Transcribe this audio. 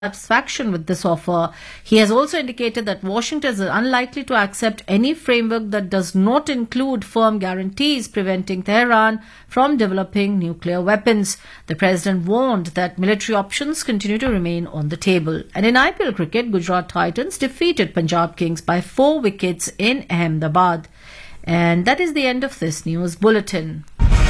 satisfaction with this offer. He has also indicated that Washington is unlikely to accept any framework that does not include firm guarantees preventing Tehran from developing nuclear weapons. The president warned that military options continue to remain on the table. And in IPL cricket, Gujarat Titans defeated Punjab Kings by 4 wickets in Ahmedabad. And that is the end of this news bulletin.